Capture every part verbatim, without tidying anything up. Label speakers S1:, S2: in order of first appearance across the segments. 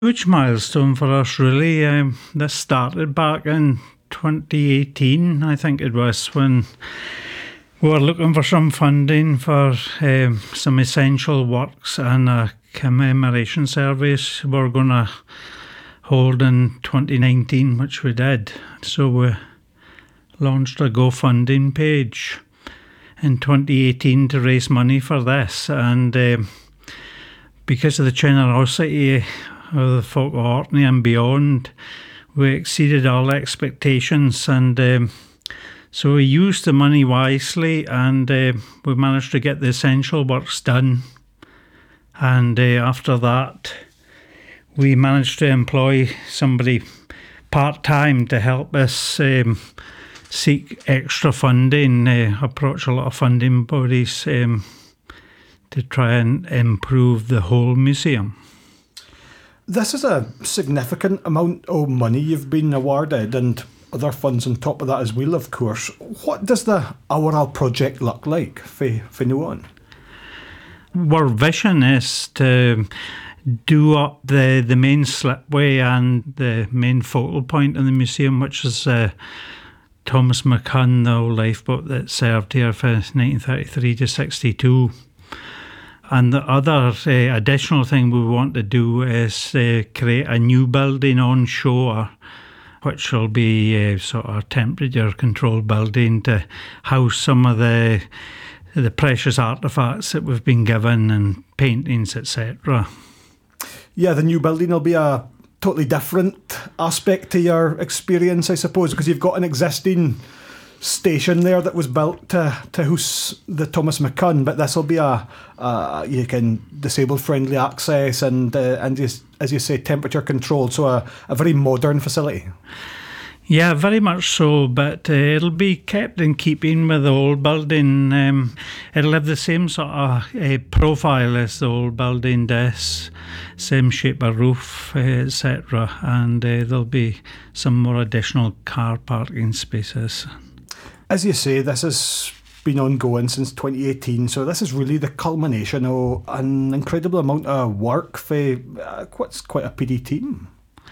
S1: Huge milestone for us, really. Um, this started back in twenty eighteen, I think it was, when we were looking for some funding for um, some essential works and a commemoration service we were going to hold in twenty nineteen, which we did. So we launched a GoFundMe page in twenty eighteen to raise money for this, and um, because of the generosity of the folk of Orkney and beyond, we exceeded all expectations, and um, so we used the money wisely, and uh, we managed to get the essential works done. And uh, after that, we managed to employ somebody part-time to help us um, seek extra funding, uh, approach a lot of funding bodies um, to try and improve the whole museum.
S2: This is a significant amount of money you've been awarded, and other funds on top of that as well, of course. What does the overall project look like for, for now on?
S1: Our vision is to do up the, the main slipway and the main focal point in the museum, which is uh, Thomas McCunn, the old lifeboat that served here from nineteen thirty-three to sixty-two. And the other uh, additional thing we want to do is uh, create a new building on shore, which will be a sort of temperature controlled building to house some of the the precious artefacts that we've been given and paintings, et cetera.
S2: Yeah, the new building will be a totally different aspect to your experience, I suppose, because you've got an existing station there that was built to, to house the Thomas McCunn, but this will be a, a you can disabled friendly access and uh, and just, as you say, temperature controlled, so a, a very modern facility.
S1: Yeah, very much so, but uh, it'll be kept in keeping with the old building. Um, it'll have the same sort of uh, profile as the old building does, same shape of roof, uh, et cetera, and uh, there'll be some more additional car parking spaces.
S2: As you say, this has been ongoing since twenty eighteen, so this is really the culmination of an incredible amount of work for uh, what's quite a P D team.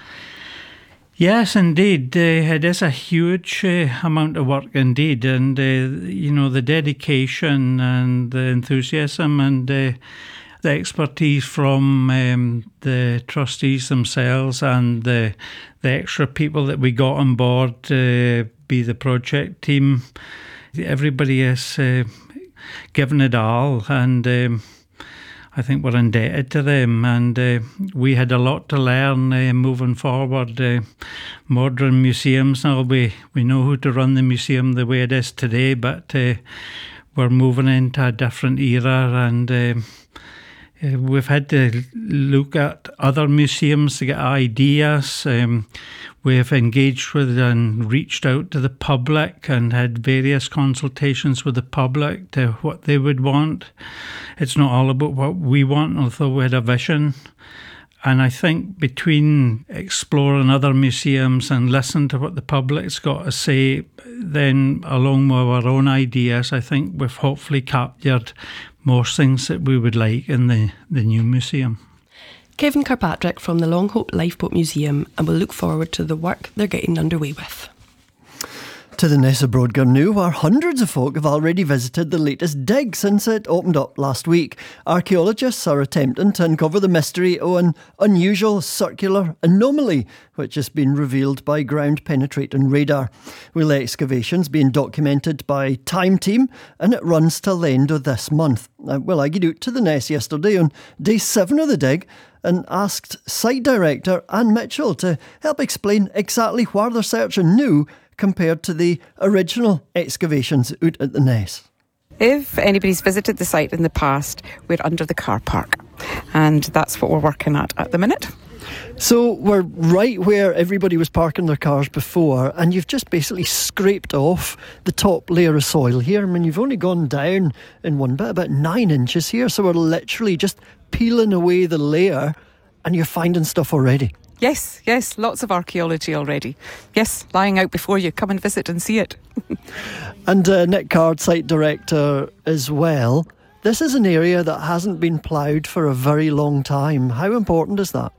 S1: Yes, indeed. Uh, it is a huge uh, amount of work indeed, and uh, you know, the dedication and the enthusiasm and uh, the expertise from um, the trustees themselves and the the extra people that we got on board, uh, be the project team. Everybody has uh, given it all, and um, I think we're indebted to them, and uh, we had a lot to learn uh, moving forward. Uh, modern museums now, we, we know how to run the museum the way it is today, but uh, we're moving into a different era, and uh, uh, we've had to look at other museums to get ideas. Um, we have engaged with and reached out to the public and had various consultations with the public to what they would want. It's not all about what we want, although we had a vision. And I think between exploring other museums and listening to what the public's got to say, then along with our own ideas, I think we've hopefully captured most things that we would like in the, the new museum.
S3: Kevin Kirkpatrick from the Longhope Lifeboat Museum, and we'll look forward to the work they're getting underway with.
S4: To the Ness of Broadgarnew, where hundreds of folk have already visited the latest dig since it opened up last week. Archaeologists are attempting to uncover the mystery of an unusual circular anomaly which has been revealed by ground-penetrating radar. Well, the excavation's being documented by Time Team, and it runs till the end of this month. Uh, well, I got out to the Ness yesterday on day seven of the dig and asked site director Anne Mitchell to help explain exactly where they're searching now compared to the original excavations out at the Ness.
S5: If anybody's visited the site in the past, we're under the car park, and that's what we're working at at the minute.
S4: So we're right where everybody was parking their cars before, and you've just basically scraped off the top layer of soil here. I mean, you've only gone down in one bit, about nine inches here, so we're literally just peeling away the layer, and you're finding stuff already.
S5: Yes, yes, lots of archaeology already. Yes, lying out before you. Come and visit and see it.
S4: And uh, Nick Card, site director as well. This is an area that hasn't been ploughed for a very long time. How important is that?